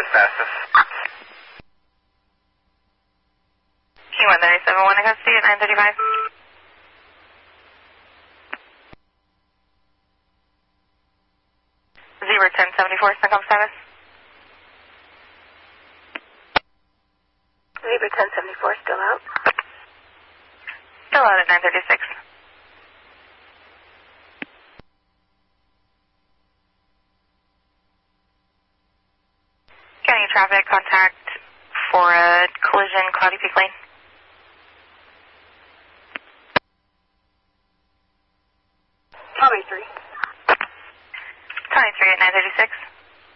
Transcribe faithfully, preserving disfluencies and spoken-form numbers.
fastest. King one thirty-seven, one to custody at nine thirty-five. Zebra ten seventy-four, Syncom status. Zebra ten seventy-four, still out. Still out at nine thirty-six. Getting traffic contact for a collision, Cloudy Peak Lane.